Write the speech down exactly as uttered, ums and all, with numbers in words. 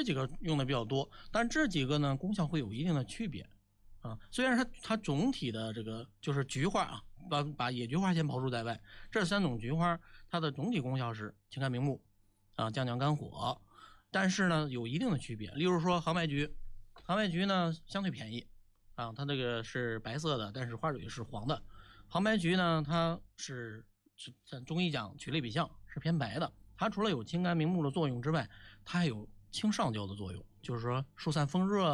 几个用的比较多，但这几个呢功效会有一定的区别啊。虽然它它总体的这个就是菊花啊，把把野菊花先刨除在外，这三种菊花它的总体功效是清肝明目啊，降降肝火，但是呢有一定的区别。例如说杭白菊，杭白菊呢相对便宜啊，它这个是白色的，但是花蕊是黄的。杭白菊呢它是在中医讲取类比象，是偏白的。它除了有清肝明目的作用之外，它还有清上焦的作用，就是说疏散风热